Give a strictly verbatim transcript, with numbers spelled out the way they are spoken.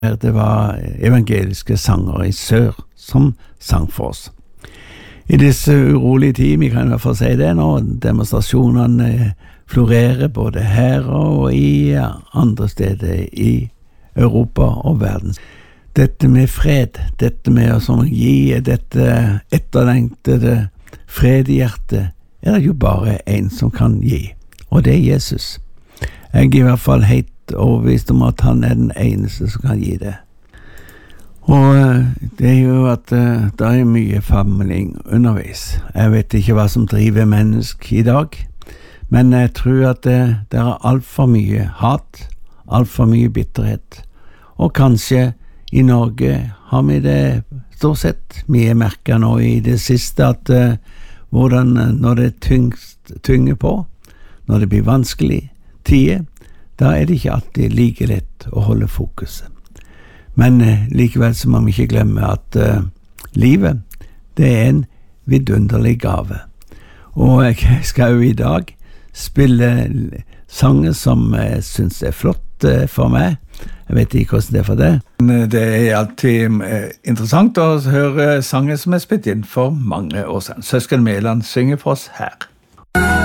Det var evangeliske sangere i sør som sang for oss. I disse urolige tider, vi kan i hvert fall si det nå, demonstrasjonene florerer både her og i andre steder i Europa og verden. Dette med fred, dette med å gi dette etterlengtede fred i hjertet, er det jo bare en som kan gi, og det er Jesus. Jeg er i hvert fall helt overbevist om at han er den eneste som kan gi det. Og det er jo at det er mye famling underveis. Jeg vet ikke hva som driver mennesker i dag, men jeg tror at det, det er alt for mye hat, alt for mye bitterhet. Og kanskje i Norge har vi det stort sett. Vi er merket nå i det siste at uh, hvordan når det tyngst, tynger på, når det blir vanskelig tider, da er det ikke alltid like lett å holde fokuset. Men eh, likevel så må vi ikke glemme at eh, livet, det er en vidunderlig gave. Og jeg skal jo i dag spille sanger som jeg synes er flott eh, for meg. Jeg vet ikke hvordan det er for det. Men det er alltid eh, interessant å høre sanger som er spilt inn for mange år siden. Søsken Mæland synger for oss her.